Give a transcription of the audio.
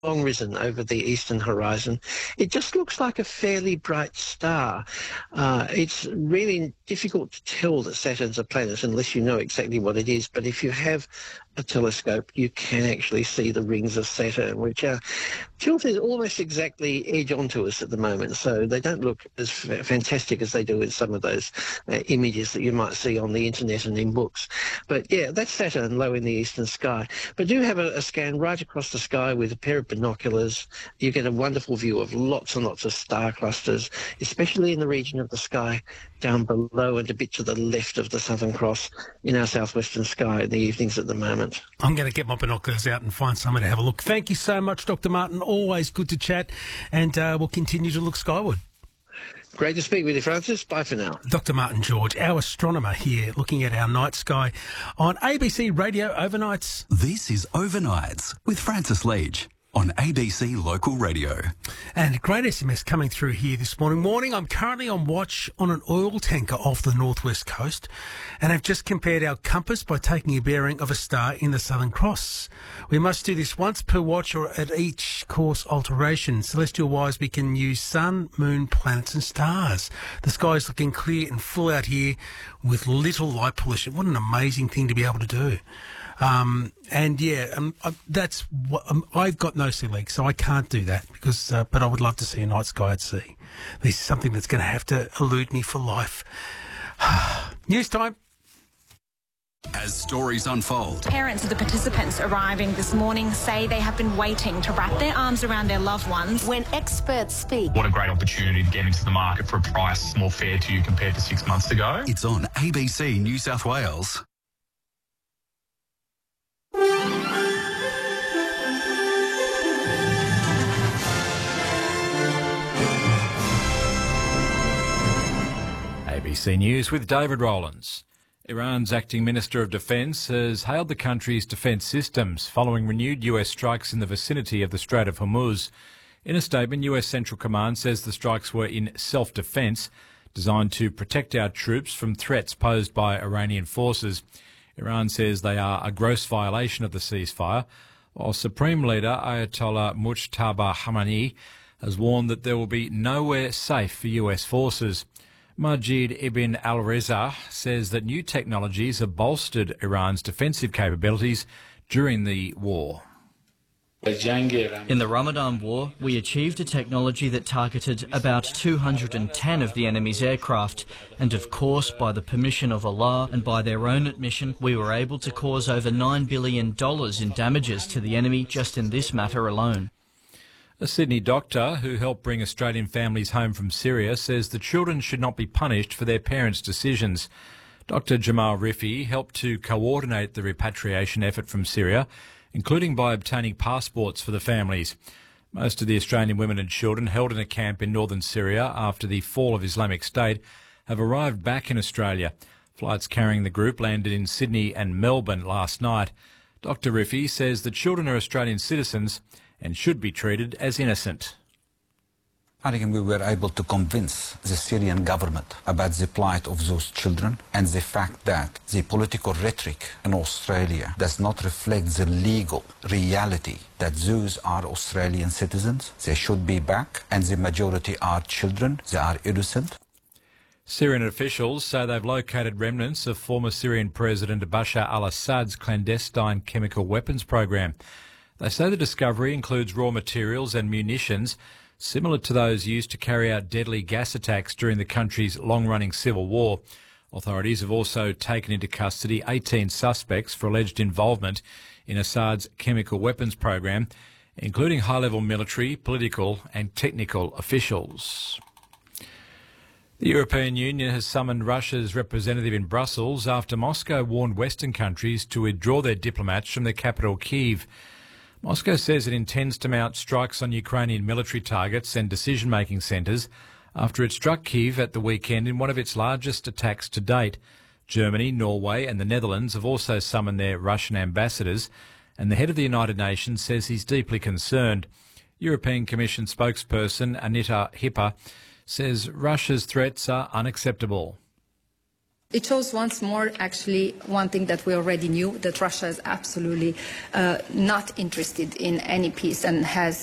long risen over the eastern horizon. It just looks like a fairly bright star. It's really difficult to tell that Saturn's a planet unless you know exactly what it is. But if you have a telescope, you can actually see the rings of Saturn, which are tilted almost exactly edge onto us at the moment. So they don't look as fantastic as they do in some of those images that you might see on the internet and in books. But yeah, that's Saturn low in the eastern sky. But do have a scan right across the sky with a pair of binoculars. You get a wonderful view of lots and lots of star clusters, especially in the region of the sky down below and a bit to the left of the Southern Cross in our southwestern sky in the evenings at the moment. I'm going to get my binoculars out and find somewhere to have a look. Thank you so much, Dr. Martin. Always good to chat, and we'll continue to look skyward. Great to speak with you, Francis. Bye for now. Dr. Martin George, our astronomer here, looking at our night sky on ABC Radio Overnights. This is Overnights with Francis Leach on ABC Local Radio. And a great SMS coming through here this morning. I'm currently on watch on an oil tanker off the northwest coast, and I've just compared our compass by taking a bearing of a star in the Southern Cross. We must do this once per watch or at each course alteration. Celestial-wise, we can use sun, moon, planets and stars. The sky is looking clear and full out here with little light pollution. What an amazing thing to be able to do. That's what I've got no sea legs, so I can't do that because. But I would love to see a night sky at sea. This is something that's going to have to elude me for life. News time. As stories unfold, Parents of the participants arriving this morning say they have been waiting to wrap their arms around their loved ones. When experts speak. What a great opportunity to get into the market for a price more fair to you compared to 6 months ago. it's on ABC New South Wales. ABC News with David Rowlands. Iran's acting Minister of Defence has hailed the country's defence systems following renewed US strikes in the vicinity of the Strait of Hormuz. In a statement, US Central Command says the strikes were in self-defence, designed to protect our troops from threats posed by Iranian forces. Iran says they are a gross violation of the ceasefire, while Supreme Leader Ayatollah Mujtaba Khamenei has warned that there will be nowhere safe for US forces. Majid Ibn al-Reza says that new technologies have bolstered Iran's defensive capabilities during the war. In the Ramadan War, we achieved a technology that targeted about 210 of the enemy's aircraft, and of course, by the permission of Allah and by their own admission, we were able to cause over $9 billion in damages to the enemy just in this matter alone. A Sydney doctor who helped bring Australian families home from Syria says the children should not be punished for their parents' decisions. Dr Jamal Rifi helped to coordinate the repatriation effort from Syria, including by obtaining passports for the families. Most of the Australian women and children held in a camp in northern Syria after the fall of Islamic State have arrived back in Australia. Flights carrying the group landed in Sydney and Melbourne last night. Dr Rifi says the children are Australian citizens and should be treated as innocent. I think we were able to convince the Syrian government about the plight of those children and the fact that the political rhetoric in Australia does not reflect the legal reality that those are Australian citizens. They should be back, and the majority are children. They are innocent. Syrian officials say they've located remnants of former Syrian President Bashar al-Assad's clandestine chemical weapons program. They say the discovery includes raw materials and munitions similar to those used to carry out deadly gas attacks during the country's long-running civil war. Authorities have also taken into custody 18 suspects for alleged involvement in Assad's chemical weapons program, including high-level military, political and technical officials. The European Union has summoned Russia's representative in Brussels after Moscow warned Western countries to withdraw their diplomats from the capital, Kyiv. Moscow says it intends to mount strikes on Ukrainian military targets and decision-making centres after it struck Kyiv at the weekend in one of its largest attacks to date. Germany, Norway and the Netherlands have also summoned their Russian ambassadors, and the head of the United Nations says he's deeply concerned. European Commission spokesperson Anita Hipper says Russia's threats are unacceptable. It shows once more, actually, one thing that we already knew, that Russia is absolutely not interested in any peace and has